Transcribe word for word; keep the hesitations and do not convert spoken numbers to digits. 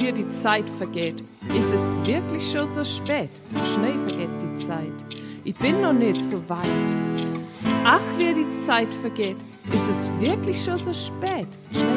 wie die Zeit vergeht. Ist es wirklich schon so spät? Schnell vergeht die Zeit. Ich bin noch nicht so weit. Ach, wie die Zeit vergeht. Ist es wirklich schon so spät?